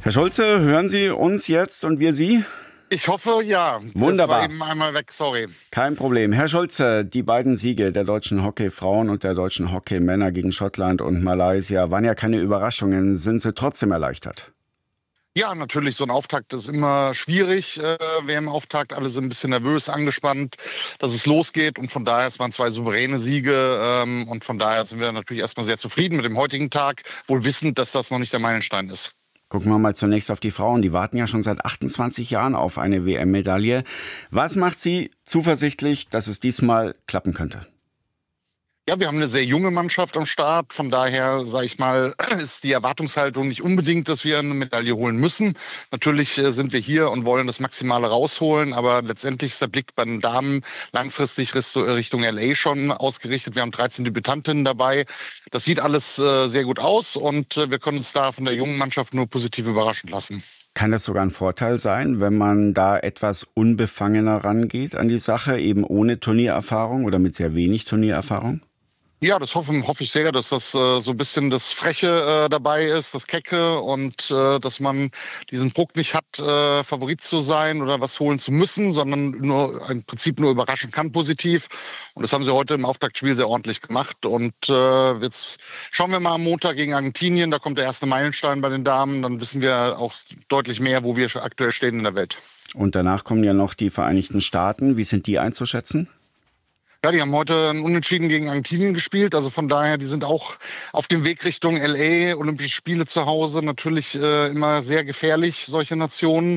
Herr Schulze, hören Sie uns jetzt und wir Sie? Ich hoffe, ja. Wunderbar. Das war eben einmal weg, sorry. Kein Problem. Herr Schulze, die beiden Siege der deutschen Hockeyfrauen und der deutschen Hockeymänner gegen Schottland und Malaysia waren ja keine Überraschungen. Sind Sie trotzdem erleichtert? Ja, natürlich, so ein Auftakt ist immer schwierig. WM-Auftakt, alle sind ein bisschen nervös, angespannt, dass es losgeht. Und von daher, es waren 2 souveräne Siege. Und von daher sind wir natürlich erstmal sehr zufrieden mit dem heutigen Tag, wohl wissend, dass das noch nicht der Meilenstein ist. Gucken wir mal zunächst auf die Frauen. Die warten ja schon seit 28 Jahren auf eine WM-Medaille. Was macht Sie zuversichtlich, dass es diesmal klappen könnte? Ja, wir haben eine sehr junge Mannschaft am Start. Von daher, sage ich mal, ist die Erwartungshaltung nicht unbedingt, dass wir eine Medaille holen müssen. Natürlich sind wir hier und wollen das Maximale rausholen. Aber letztendlich ist der Blick bei den Damen langfristig Richtung LA schon ausgerichtet. Wir haben 13 Debütantinnen dabei. Das sieht alles sehr gut aus und wir können uns da von der jungen Mannschaft nur positiv überraschen lassen. Kann das sogar ein Vorteil sein, wenn man da etwas unbefangener rangeht an die Sache, eben ohne Turniererfahrung oder mit sehr wenig Turniererfahrung? Ja, das hoffe ich sehr, dass das so ein bisschen das Freche dabei ist, das Kecke und dass man diesen Druck nicht hat, Favorit zu sein oder was holen zu müssen, sondern nur im Prinzip nur überraschen kann positiv. Und das haben sie heute im Auftaktspiel sehr ordentlich gemacht. Und jetzt schauen wir mal am Montag gegen Argentinien, da kommt der erste Meilenstein bei den Damen. Dann wissen wir auch deutlich mehr, wo wir aktuell stehen in der Welt. Und danach kommen ja noch die Vereinigten Staaten. Wie sind die einzuschätzen? Ja, die haben heute ein Unentschieden gegen Argentinien gespielt. Also von daher, die sind auch auf dem Weg Richtung LA, Olympische Spiele zu Hause. Natürlich immer sehr gefährlich, solche Nationen.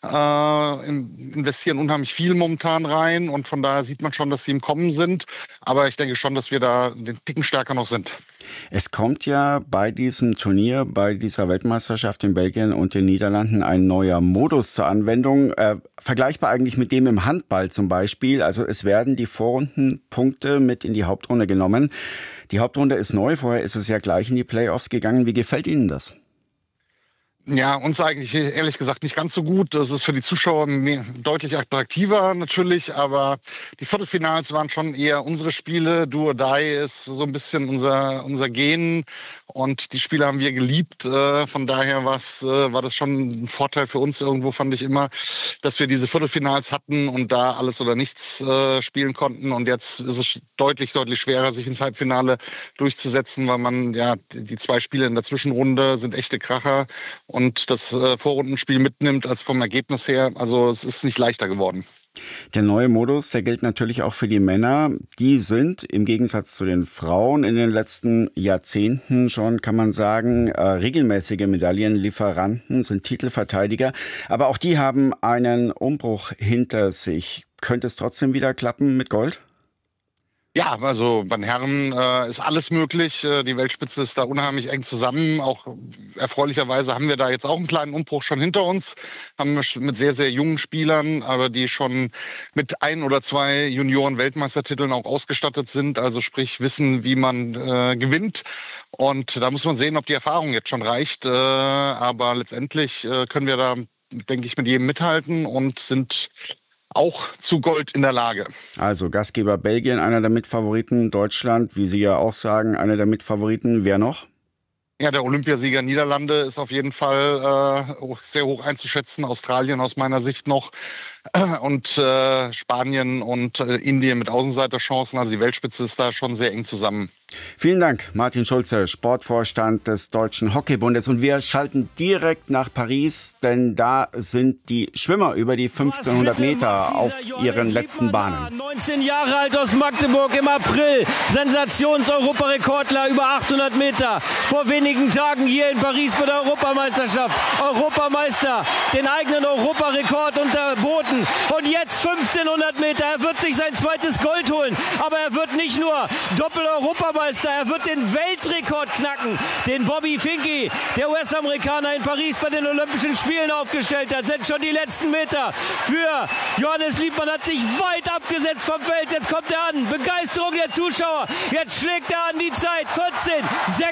Investieren unheimlich viel momentan rein. Und von daher sieht man schon, dass sie im Kommen sind. Aber ich denke schon, dass wir da den Ticken stärker noch sind. Es kommt ja bei diesem Turnier, bei dieser Weltmeisterschaft in Belgien und den Niederlanden ein neuer Modus zur Anwendung. Vergleichbar eigentlich mit dem im Handball zum Beispiel. Also es werden die Vorrundenpunkte mit in die Hauptrunde genommen. Die Hauptrunde ist neu, vorher ist es ja gleich in die Playoffs gegangen. Wie gefällt Ihnen das? Ja, uns eigentlich ehrlich gesagt nicht ganz so gut. Das ist für die Zuschauer deutlich attraktiver natürlich, aber die Viertelfinals waren schon eher unsere Spiele. Do or Die ist so ein bisschen unser Gen und die Spiele haben wir geliebt. Von daher war das schon ein Vorteil für uns irgendwo, fand ich immer, dass wir diese Viertelfinals hatten und da alles oder nichts spielen konnten. Und jetzt ist es deutlich schwerer, sich ins Halbfinale durchzusetzen, weil man ja die 2 Spiele in der Zwischenrunde sind echte Kracher. Und das Vorrundenspiel mitnimmt als vom Ergebnis her. Also es ist nicht leichter geworden. Der neue Modus, der gilt natürlich auch für die Männer. Die sind im Gegensatz zu den Frauen in den letzten Jahrzehnten schon, kann man sagen, regelmäßige Medaillenlieferanten, sind Titelverteidiger. Aber auch die haben einen Umbruch hinter sich. Könnte es trotzdem wieder klappen mit Gold? Ja, also bei den Herren ist alles möglich. Die Weltspitze ist da unheimlich eng zusammen. Auch erfreulicherweise haben wir da jetzt auch einen kleinen Umbruch schon hinter uns. Haben wir mit sehr, sehr jungen Spielern, aber die schon mit 1 oder 2 Junioren-Weltmeistertiteln auch ausgestattet sind. Also sprich wissen, wie man gewinnt. Und da muss man sehen, ob die Erfahrung jetzt schon reicht. Aber letztendlich können wir da, denke ich, mit jedem mithalten und sind auch zu Gold in der Lage. Also Gastgeber Belgien, einer der Mitfavoriten, Deutschland, wie Sie ja auch sagen, einer der Mitfavoriten. Wer noch? Ja, der Olympiasieger Niederlande ist auf jeden Fall sehr hoch einzuschätzen. Australien aus meiner Sicht noch. Und Spanien und Indien mit Außenseiterchancen. Also die Weltspitze ist da schon sehr eng zusammen. Vielen Dank, Martin Schulze, Sportvorstand des Deutschen Hockeybundes. Und wir schalten direkt nach Paris, denn da sind die Schwimmer über die 1500 Meter auf ihren letzten Bahnen. 19 Jahre alt aus Magdeburg im April. Sensations-Europarekordler über 800 Meter. Vor wenigen Tagen hier in Paris bei der Europameisterschaft. Europameister, den eigenen Europarekord unterboten. Und jetzt 1500 Meter. Er wird sich sein zweites Gold holen. Aber er wird nicht nur Doppel-Europameister, er wird den Weltrekord knacken, den Bobby Finke, der US-Amerikaner in Paris bei den Olympischen Spielen aufgestellt hat. Sind schon die letzten Meter für Johannes Liebmann, hat sich weit abgesetzt vom Feld. Jetzt kommt er an, Begeisterung der Zuschauer. Jetzt schlägt er an die Zeit, 14,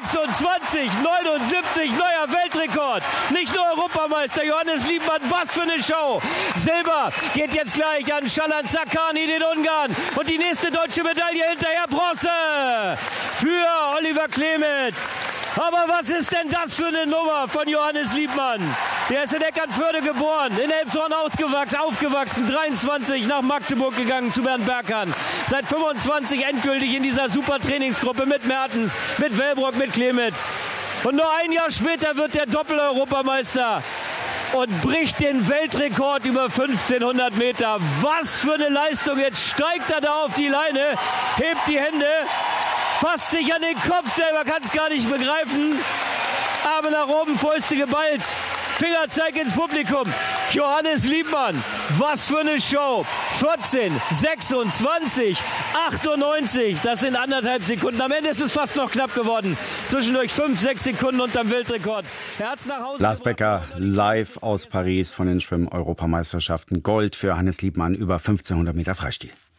26, 79, neuer Weltrekord. Nicht nur Europameister, Johannes Liebmann, was für eine Show. Silber geht jetzt gleich an Shalan Sakani, den Ungarn. Und die nächste deutsche Medaille hinterher, Bronze für Oliver Clement. Aber was ist denn das für eine Nummer von Johannes Liebmann? Der ist in Eckernförde geboren, in Elmshorn aufgewachsen, 23 nach Magdeburg gegangen zu Bernd Berghahn. Seit 25 endgültig in dieser super Trainingsgruppe mit Mertens, mit Wellbrock, mit Clement. Und nur ein Jahr später wird der Doppel-Europameister und bricht den Weltrekord über 1500 Meter. Was für eine Leistung. Jetzt steigt er da auf die Leine, hebt die Hände, fasst sich an den Kopf selber, kann es gar nicht begreifen. Arme nach oben, Fäuste geballt, Fingerzeig ins Publikum. Johannes Liebmann, was für eine Show. 14, 26, 98, das sind 1,5 Sekunden. Am Ende ist es fast noch knapp geworden. Zwischendurch 5, 6 Sekunden unterm Weltrekord. Herz nach Hause. Lars Becker live aus Paris von den Schwimm-Europameisterschaften. Gold für Hannes Liebmann über 1500 Meter Freistil.